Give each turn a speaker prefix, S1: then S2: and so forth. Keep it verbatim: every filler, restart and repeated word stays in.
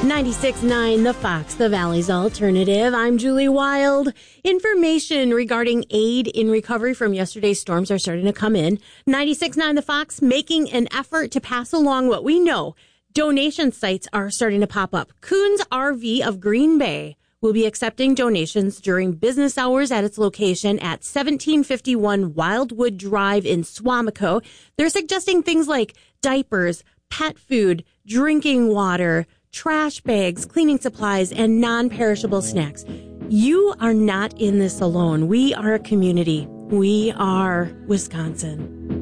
S1: ninety-six point nine The Fox, the Valley's alternative. I'm Julie Wild. Information regarding aid in recovery from yesterday's storms are starting to come in. ninety-six point nine The Fox making an effort to pass along what we know. Donation sites are starting to pop up. Coons R V of Green Bay will be accepting donations during business hours at its location at seventeen fifty-one Wildwood Drive in Swamico. They're suggesting things like diapers, pet food, drinking water, trash bags, cleaning supplies, and non-perishable snacks. You are not in this alone. We are a community. We are Wisconsin.